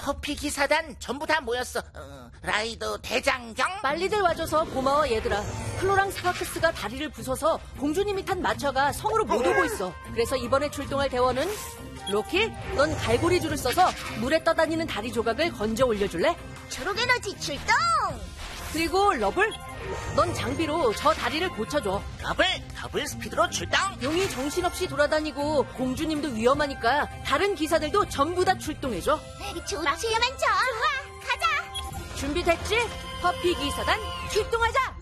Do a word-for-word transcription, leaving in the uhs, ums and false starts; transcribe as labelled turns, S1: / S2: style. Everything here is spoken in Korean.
S1: 퍼피 기사단 전부 다 모였어. 어, 라이더 대장경.
S2: 빨리들 와줘서 고마워 얘들아. 클로랑 스파크스가 다리를 부숴서 공주님이 탄 마차가 성으로 못 오고 있어. 그래서 이번에 출동할 대원은 로키, 넌 갈고리 줄을 써서 물에 떠다니는 다리 조각을 건져 올려줄래?
S3: 초록 에너지 출동!
S2: 그리고 러블, 넌 장비로 저 다리를 고쳐줘.
S1: 더블 더블 스피드로 출동.
S2: 용이 정신없이 돌아다니고 공주님도 위험하니까 다른 기사들도 전부 다 출동해줘.
S3: 좋지만 저 좋아, 가자!
S2: 준비됐지? 퍼피 기사단 출동하자!